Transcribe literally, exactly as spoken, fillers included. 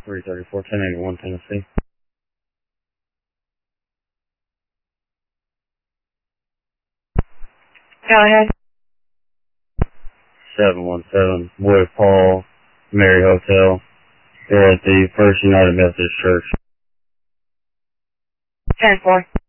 three thirty-four, ten eighty-one, Tennessee. Go ahead. seven one seven, Wood Paul, Mary Hotel. Here at the First United Methodist Church. ten four.